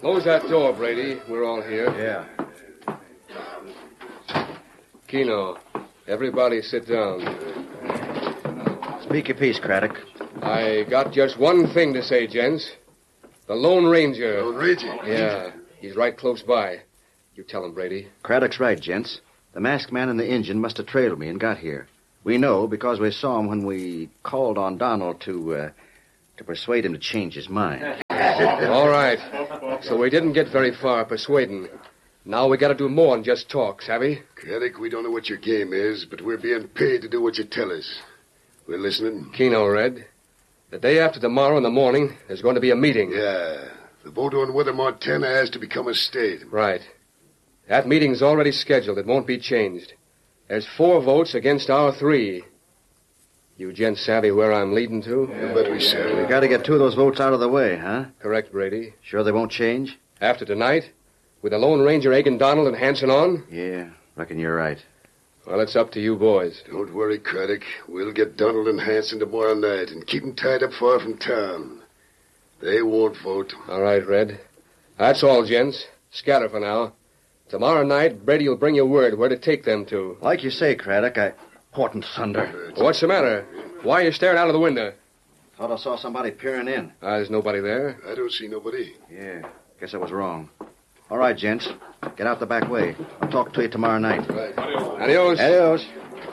Close that door, Brady. We're all here. Yeah. Keno, everybody sit down. Speak your piece, Craddock. I got just one thing to say, gents. The Lone Ranger. Lone Ranger? Yeah, he's right close by. You tell him, Brady. Craddock's right, gents. The masked man and the Injun must have trailed me and got here. We know because we saw him when we called on Donald to persuade him to change his mind. All right. So we didn't get very far persuading. Now we got to do more than just talk, savvy? Craddock, we don't know what your game is, but we're being paid to do what you tell us. We're listening. Keno, Red. The day after tomorrow in the morning, there's going to be a meeting. Yeah. The vote on whether Montana has to become a state. Right. That meeting's already scheduled. It won't be changed. There's 4 votes against our 3. You gents savvy where I'm leading to? You bet we savvy. We got to get 2 of those votes out of the way, huh? Correct, Brady. Sure they won't change? After tonight, with the Lone Ranger egging Donald and Hanson on? Yeah, reckon you're right. Well, it's up to you boys. Don't worry, Craddock. We'll get Donald and Hanson tomorrow night and keep them tied up far from town. They won't vote. All right, Red. That's all, gents. Scatter for now. Tomorrow night, Brady will bring you word where to take them to. Like you say, Craddock, What in thunder? What's the matter? Why are you staring out of the window? Thought I saw somebody peering in. There's nobody there. I don't see nobody. Yeah, guess I was wrong. All right, gents. Get out the back way. I'll talk to you tomorrow night. Right. Adios. Adios.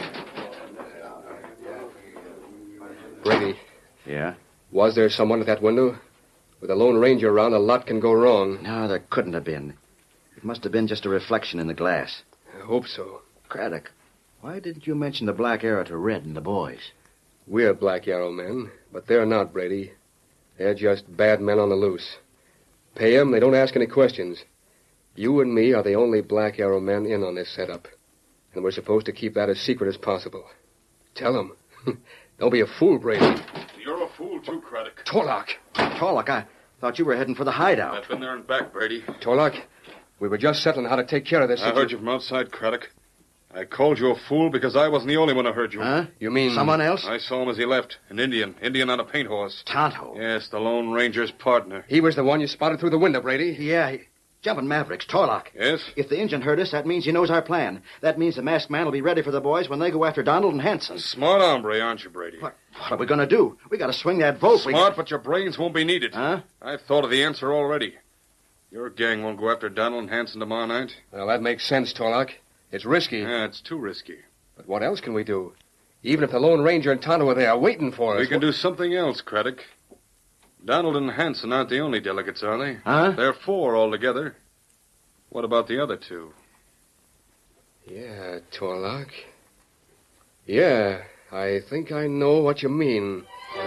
Brady, Yeah? was there someone at that window? With the Lone Ranger around, a lot can go wrong. No, there couldn't have been. It must have been just a reflection in the glass. I hope so. Craddock, why didn't you mention the Black Arrow to Red and the boys? We're Black Arrow men, but they're not, Brady. They're just bad men on the loose. Pay 'em, they don't ask any questions. You and me are the only Black Arrow men in on this setup. And we're supposed to keep that as secret as possible. Tell 'em. Don't be a fool, Brady. You're a fool, too, Craddock. Torlock! Torlock, I thought you were heading for the hideout. I've been there and back, Brady. Torlock, we were just settling how to take care of this. I heard you from outside, Craddock. I called you a fool because I wasn't the only one who heard you. Huh? You mean... Someone else? I saw him as he left. An Indian on a paint horse. Tonto. Yes, the Lone Ranger's partner. He was the one you spotted through the window, Brady. Yeah, jumping Mavericks, Torlock. Yes? If the Injun heard us, that means he knows our plan. That means the masked man will be ready for the boys when they go after Donald and Hanson. Smart hombre, aren't you, Brady? What are we going to do? We got to swing that vote. Smart, but your brains won't be needed. Huh? I've thought of the answer already. Your gang won't go after Donald and Hanson tomorrow night. Well, that makes sense, Torlock. It's risky. Yeah, it's too risky. But what else can we do? Even if the Lone Ranger and Tonto are there waiting for us... We can do something else, Craddock. Donald and Hanson aren't the only delegates, are they? Huh? There are 4 altogether. What about the other 2? Yeah, Torlock. Yeah, I think I know what you mean.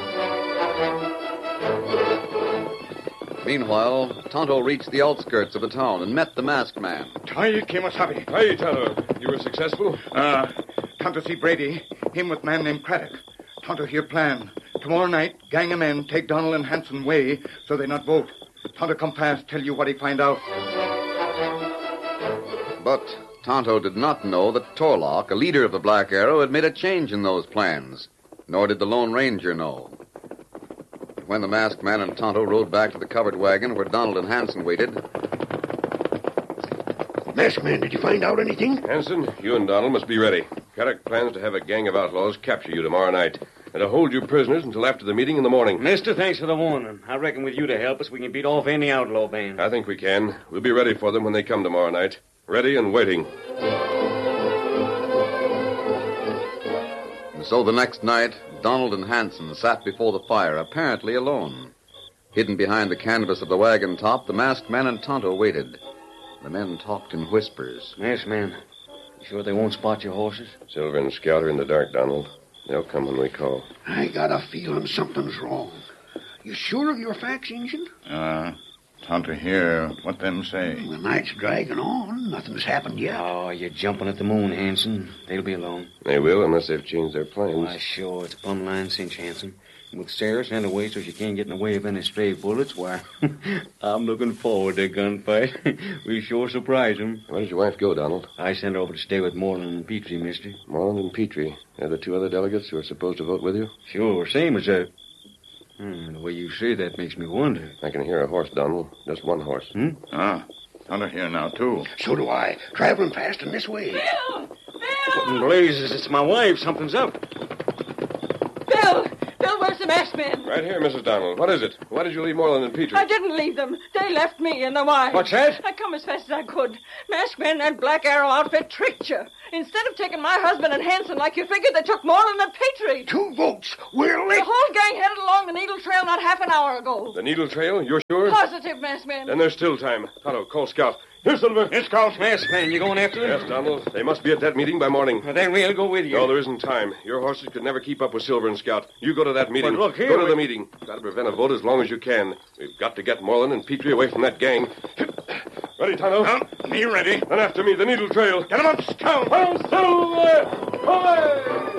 Meanwhile, Tonto reached the outskirts of the town and met the masked man. Tai Kemosabe. Hey, Tonto. You were successful? Tonto see Brady. Him with man named Craddock. Tonto hear plan. Tomorrow night, gang of men take Donald and Hanson way so they not vote. Tonto come past, tell you what he find out. But Tonto did not know that Torlock, a leader of the Black Arrow, had made a change in those plans. Nor did the Lone Ranger know. When the masked man and Tonto rode back to the covered wagon where Donald and Hanson waited... Masked man, did you find out anything? Hanson, you and Donald must be ready. Craddock plans to have a gang of outlaws capture you tomorrow night and to hold you prisoners until after the meeting in the morning. Mister, thanks for the warning. I reckon with you to help us, we can beat off any outlaw band. I think we can. We'll be ready for them when they come tomorrow night. Ready and waiting. And so the next night, Donald and Hanson sat before the fire, apparently alone. Hidden behind the canvas of the wagon top, the masked man and Tonto waited. The men talked in whispers. Yes, man. You sure they won't spot your horses? Silver and Scout are in the dark, Donald. They'll come when we call. I got a feeling something's wrong. You sure of your facts, Injun? Tonto hear what them say. The night's dragging on. Nothing's happened yet. Oh, you're jumping at the moon, Hanson. They'll be alone. They will, unless they've changed their plans. Why, sure. It's a plumb line cinch, Hanson. With stairs and away so she can't get in the way of any stray bullets, why, I'm looking forward to a gunfight. We sure surprise 'em. Where does your wife go, Donald? I sent her over to stay with Moreland and Petrie, mister. Moreland and Petrie. They're the 2 other delegates who are supposed to vote with you? Sure, same as a... The way you say that makes me wonder. I can hear a horse, Donald. Just one horse. Tonto here now, too. So do I. Traveling fast in this way. Bill! What in blazes? It's my wife. Something's up. Bill! Bill, where's the masked man? Right here, Mrs. Donald. What is it? Why did you leave Moreland and Petrie? I didn't leave them. They left me and the wife. What's that? I come as fast as I could. Masked man and Black Arrow outfit tricked you. Instead of taking my husband and Hanson like you figured, they took Moreland and Petrie. 2 votes. We're The late. whole gang headed along the Needle Trail not half an hour ago. The Needle Trail? You're sure? Positive, masked man. Then there's still time. Tonto, call Scout. Here, Silver. Yes, Scout. Masked man, you going after them? Yes, Donald. They must be at that meeting by morning. Well, then we'll go with you. No, there isn't time. Your horses could never keep up with Silver and Scout. You go to that meeting. But look here, Go to the meeting. Got to prevent a vote as long as you can. We've got to get Moreland and Petrie away from that gang. Ready, Tonto? Me ready. Then after me, the Needle Trail. Get him up, Scout. Oh, Silver! Away!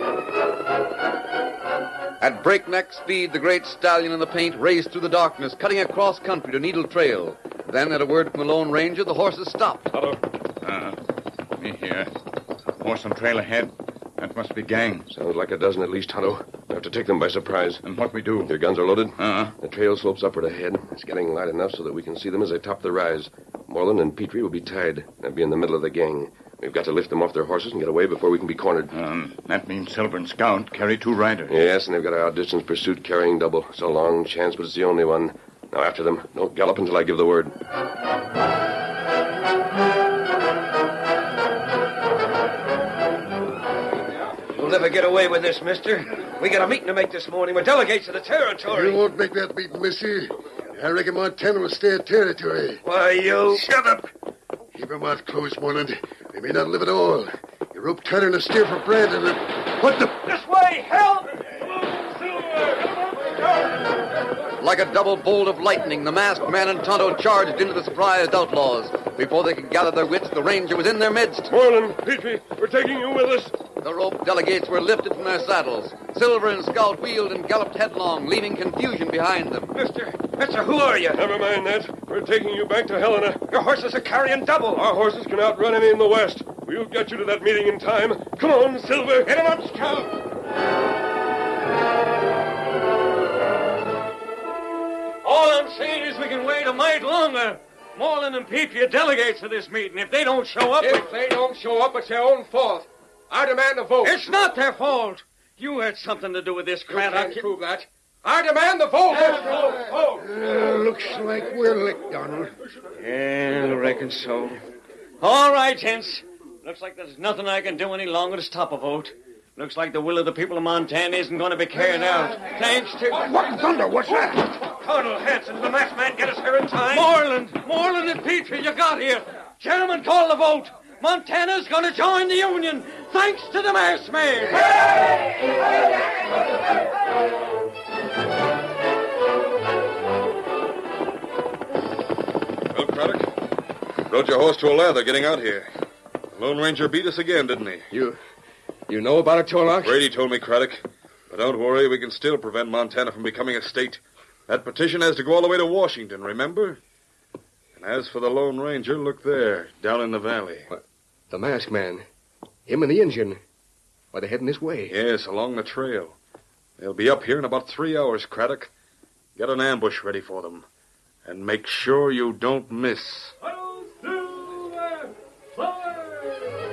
At breakneck speed, the great stallion in the paint raced through the darkness, cutting across country to Needle Trail. Then, at a word from the Lone Ranger, the horses stopped. Tonto. Me here. Horse on trail ahead. That must be gang. Sounds like a dozen at least, Tonto. We have to take them by surprise. And what we do? Your guns are loaded? Uh-huh. The trail slopes upward ahead. It's getting light enough so that we can see them as they top the rise. Moreland and Petrie will be tied. They'll be in the middle of the gang. We've got to lift them off their horses and get away before we can be cornered. That means Silver and Scout carry 2 riders. Yes, and they've got to outdistance pursuit carrying double. It's a long chance, but it's the only one. Now, after them. Don't gallop until I give the word. We'll never get away with this, mister. We got a meeting to make this morning. We're delegates of the territory. You won't make that meeting, missy. I reckon Montana will stay at territory. Why, you... Shut up! Keep your mouth closed, Moreland. We may not live at all. You rope tighter than a steer for Brandon. What the... This way! Help! Like a double bolt of lightning, the masked man and Tonto charged into the surprised outlaws. Before they could gather their wits, the ranger was in their midst. Moreland, Petrie, we're taking you with us. The rope delegates were lifted from their saddles. Silver and Scout wheeled and galloped headlong, leaving confusion behind them. Mister, who are you? Never mind that. We're taking you back to Helena. Your horses are carrying double. Our horses can outrun any in the west. We'll get you to that meeting in time. Come on, Silver. Get him up, Scout. All I'm saying is we can wait a mite longer. Moreland and Petrie are delegates to this meeting. If they don't show up... If they don't show up, it's their own fault. I demand a vote. It's not their fault. You had something to do with this, You can't Craddock. prove that. I demand the vote. looks like we're licked, Donald. Yeah, I reckon so. All right, gents. Looks like there's nothing I can do any longer to stop a vote. Looks like the will of the people of Montana isn't going to be carried out. Thanks to... What in thunder? What's that? Colonel Hanson, the masked man, get us here in time. Moreland and Petrie, you got here. Gentlemen, call the vote. Montana's going to join the Union, thanks to the masked man. Well, Craddock, rode your horse to a lather getting out here. The Lone Ranger beat us again, didn't he? You know about it, Torlock? Brady told me, Craddock. But don't worry, we can still prevent Montana from becoming a state. That petition has to go all the way to Washington, remember? And as for the Lone Ranger, look there, down in the valley. What? The masked man. Him and the Indian. Why, they're heading this way. Yes, along the trail. They'll be up here in about 3 hours, Craddock. Get an ambush ready for them. And make sure you don't miss. What